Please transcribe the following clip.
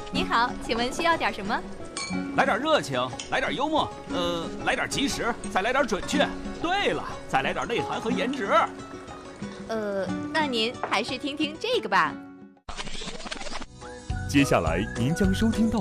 您好，请问需要点什么？ 来点热情，来点幽默，来点及时，再来点准确。对了，再来点内涵和颜值。 那您还是听听这个吧。 接下来您将收听到